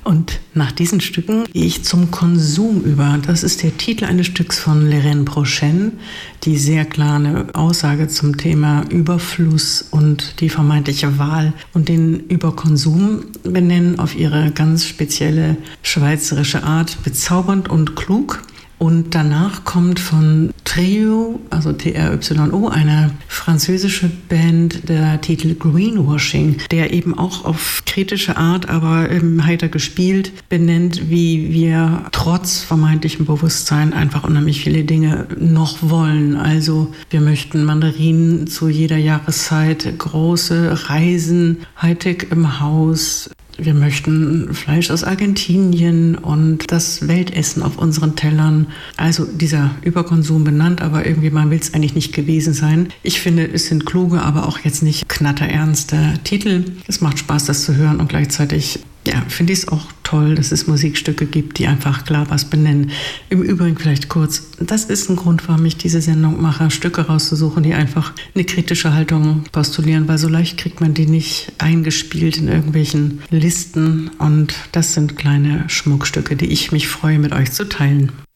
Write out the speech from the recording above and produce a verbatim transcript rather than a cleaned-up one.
Und nach diesen Stücken gehe ich zum Konsum über. Das ist der Titel eines Stücks von Lorraine Prochaine, die sehr klar eine Aussage zum Thema Überfluss und die vermeintliche Wahl und den Überkonsum benennen auf ihre ganz spezielle schweizerische Art, bezaubernd und klug. Und danach kommt von Trio, also T R Y O, eine französische Band, der Titel Greenwashing, der eben auch auf kritische Art, aber ähm, heiter gespielt, benennt, wie wir trotz vermeintlichem Bewusstsein einfach unheimlich viele Dinge noch wollen. Also wir möchten Mandarinen zu jeder Jahreszeit, große Reisen, Hightech im Haus. Wir möchten Fleisch aus Argentinien und das Weltessen auf unseren Tellern. Also dieser Überkonsum benannt, aber irgendwie man will es eigentlich nicht gewesen sein. Ich finde, es sind kluge, aber auch jetzt nicht knatterernste Titel. Es macht Spaß, das zu hören und gleichzeitig ja, finde ich es auch toll, dass es Musikstücke gibt, die einfach klar was benennen. Im Übrigen vielleicht kurz, das ist ein Grund, warum ich diese Sendung mache, Stücke rauszusuchen, die einfach eine kritische Haltung postulieren, weil so leicht kriegt man die nicht eingespielt in irgendwelchen Listen. Und das sind kleine Schmuckstücke, die ich mich freue, mit euch zu teilen.